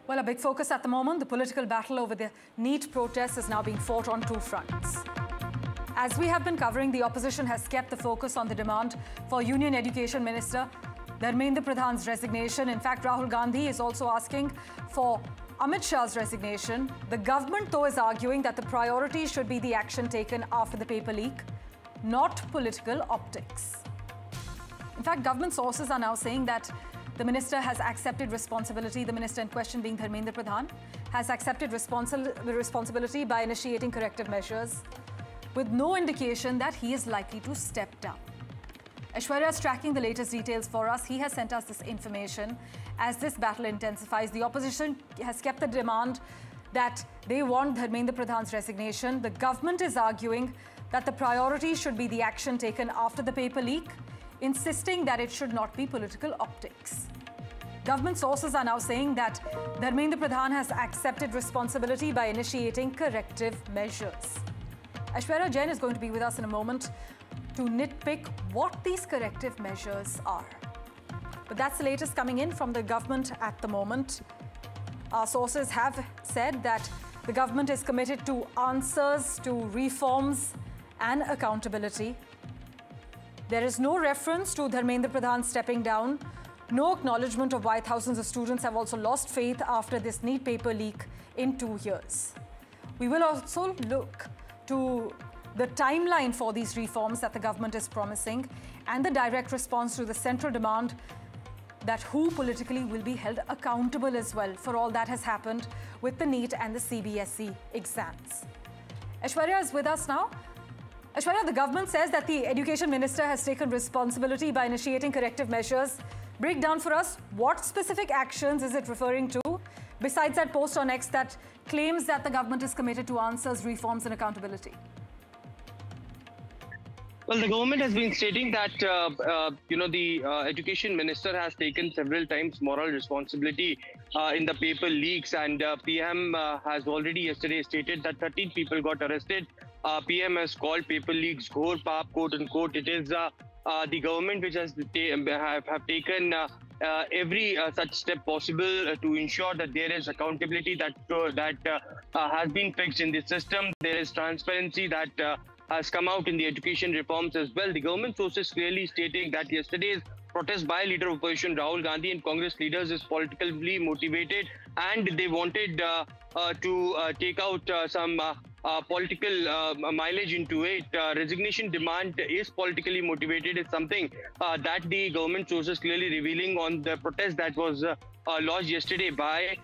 Well, a big focus at the moment, the political battle over the NEET protests is now being fought on two fronts. As we have been covering, the opposition has kept the focus on the demand for Union Education Minister Dharmendra Pradhan's resignation. In fact, Rahul Gandhi is also asking for Amit Shah's resignation. The government, though, is arguing that the priority should be the action taken after the paper leak, not political optics. In fact, government sources are now saying that the minister has accepted responsibility. The minister in question, being Dharmendra Pradhan, has accepted responsibility by initiating corrective measures with no indication that he is likely to step down. Aishwarya is tracking the latest details for us. He has sent us this information. As this battle intensifies, the opposition has kept the demand that they want Dharmendra Pradhan's resignation. The government is arguing that the priority should be the action taken after the paper leak, insisting that it should not be political optics. Government sources are now saying that Dharmendra Pradhan has accepted responsibility by initiating corrective measures. Aishwarya Jain is going to be with us in a moment to nitpick what these corrective measures are. But that's the latest coming in from the government at the moment. Our sources have said that the government is committed to answers, to reforms and accountability. There is no reference to Dharmendra Pradhan stepping down, no acknowledgement of why thousands of students have also lost faith after this NEET paper leak in 2 years. We will also look to the timeline for these reforms that the government is promising and the direct response to the central demand that who politically will be held accountable as well for all that has happened with the NEET and the CBSE exams. Aishwarya is with us now. Aishwarya, the government says that the Education Minister has taken responsibility by initiating corrective measures. Break down for us, what specific actions is it referring to, besides that post on X that claims that the government is committed to answers, reforms and accountability? Well, the government has been stating that, the Education Minister has taken several times moral responsibility in the paper leaks, and PM has already yesterday stated that 13 people got arrested. PM has called paper leaks ghor paap, quote unquote. It is the government which has have taken every such step possible to ensure that there is accountability that has been fixed in the system. There is transparency that has come out in the education reforms as well. The government sources clearly stating that yesterday's protest by leader of opposition Rahul Gandhi and Congress leaders is politically motivated, and they wanted to take out some political mileage into it. Resignation demand is politically motivated. It's something that the government sources clearly revealing on the protest that was lodged yesterday by